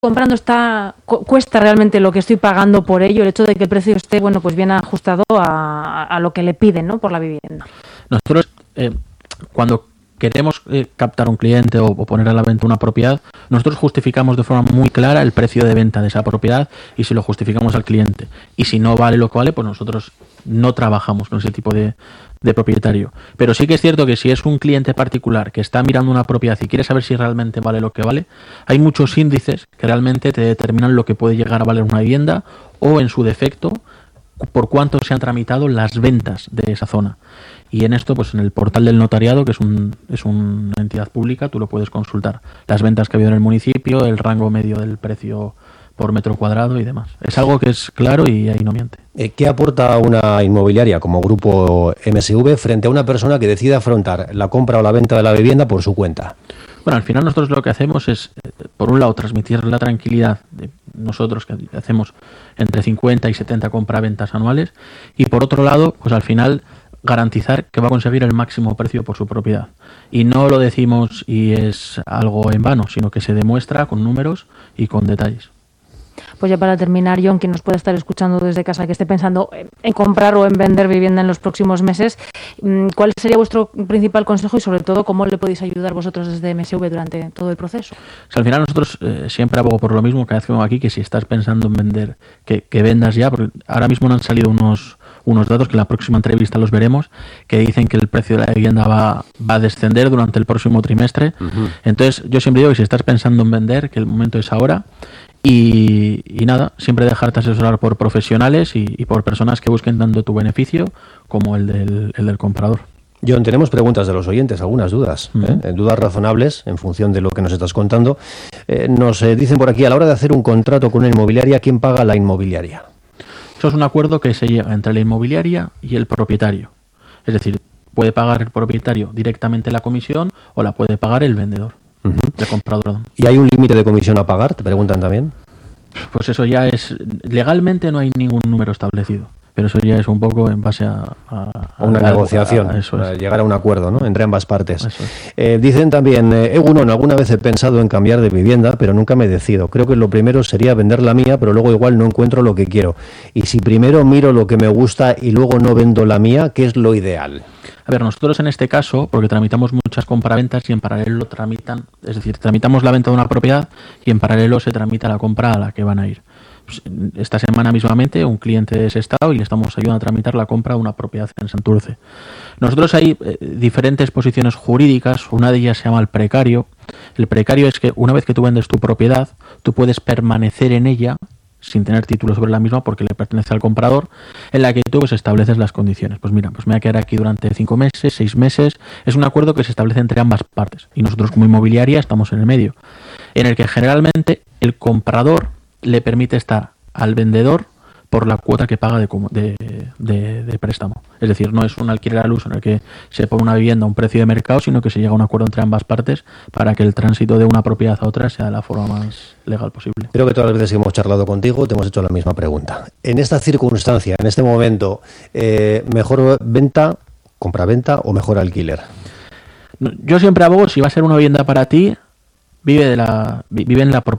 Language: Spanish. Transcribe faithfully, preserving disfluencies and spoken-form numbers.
comprando está cu- cuesta realmente lo que estoy pagando por ello, el hecho de que el precio esté, bueno, pues bien ajustado a, a lo que le piden, ¿no?, por la vivienda. Nosotros, eh, cuando queremos eh, captar un cliente o, o poner a la venta una propiedad, nosotros justificamos de forma muy clara el precio de venta de esa propiedad y se lo justificamos al cliente. Y si no vale lo que vale, pues nosotros no trabajamos con ese tipo de, de propietario. Pero sí que es cierto que si es un cliente particular que está mirando una propiedad y quiere saber si realmente vale lo que vale, hay muchos índices que realmente te determinan lo que puede llegar a valer una vivienda o, en su defecto, por cuánto se han tramitado las ventas de esa zona. Y en esto, pues en el portal del notariado, que es un es una entidad pública, tú lo puedes consultar. Las ventas que ha habido en el municipio, el rango medio del precio por metro cuadrado y demás. Es algo que es claro y ahí no miente. ¿Qué aporta una inmobiliaria como Grupo M S V frente a una persona que decida afrontar la compra o la venta de la vivienda por su cuenta? Bueno, al final nosotros lo que hacemos es, por un lado, transmitir la tranquilidad de nosotros, que hacemos entre cincuenta y setenta compraventas anuales, y por otro lado, pues al final garantizar que va a conseguir el máximo precio por su propiedad. Y no lo decimos y es algo en vano, sino que se demuestra con números y con detalles. Pues ya para terminar, John, quien nos pueda estar escuchando desde casa, que esté pensando en comprar o en vender vivienda en los próximos meses, ¿cuál sería vuestro principal consejo y, sobre todo, cómo le podéis ayudar vosotros desde M S V durante todo el proceso? O sea, al final nosotros eh, siempre abogo por lo mismo cada vez que vengo aquí, que si estás pensando en vender, que, que vendas ya, porque ahora mismo no han salido unos unos datos que en la próxima entrevista los veremos, que dicen que el precio de la vivienda va, va a descender durante el próximo trimestre. Uh-huh. Entonces yo siempre digo que si estás pensando en vender, que el momento es ahora. Y, y nada, siempre dejarte asesorar por profesionales y, y por personas que busquen tanto tu beneficio como el del, el del comprador. John, tenemos preguntas de los oyentes, algunas dudas, uh-huh. ¿eh? dudas razonables en función de lo que nos estás contando. Eh, nos eh, dicen por aquí, a la hora de hacer un contrato con una inmobiliaria, ¿quién paga la inmobiliaria? Eso es un acuerdo que se llega entre la inmobiliaria y el propietario. Es decir, puede pagar el propietario directamente la comisión o la puede pagar el vendedor. Uh-huh. El comprador. ¿Y hay un límite de comisión a pagar? ¿Te preguntan también? Pues eso ya es... Legalmente no hay ningún número establecido, pero eso ya es un poco en base a... A, a una a, negociación, a, a eso es. Llegar a un acuerdo, ¿no?, entre ambas partes. Es. Eh, dicen también, eh, Egunon, alguna vez he pensado en cambiar de vivienda, pero nunca me decido. Creo que lo primero sería vender la mía, pero luego igual no encuentro lo que quiero. Y si primero miro lo que me gusta y luego no vendo la mía, ¿qué es lo ideal? A ver, nosotros en este caso, porque tramitamos muchas compraventas y en paralelo tramitan, es decir, tramitamos la venta de una propiedad y en paralelo se tramita la compra a la que van a ir. Pues esta semana mismamente un cliente de ese estado y le estamos ayudando a tramitar la compra de una propiedad en Santurce. Nosotros hay eh, diferentes posiciones jurídicas, una de ellas se llama el precario. El precario es que una vez que tú vendes tu propiedad, tú puedes permanecer en ella sin tener título sobre la misma porque le pertenece al comprador, en la que tú pues, estableces las condiciones. Pues mira, pues me voy a quedar aquí durante cinco meses, seis meses. Es un acuerdo que se establece entre ambas partes y nosotros como inmobiliaria estamos en el medio, en el que generalmente el comprador le permite estar al vendedor por la cuota que paga de, de, de, de préstamo. Es decir, no es un alquiler al uso en el que se pone una vivienda a un precio de mercado, sino que se llega a un acuerdo entre ambas partes para que el tránsito de una propiedad a otra sea de la forma más legal posible. Creo que todas las veces que hemos charlado contigo te hemos hecho la misma pregunta. En esta circunstancia, en este momento, eh, ¿mejor venta, compraventa o mejor alquiler? Yo siempre abogo, si va a ser una vivienda para ti, vive de la vive en la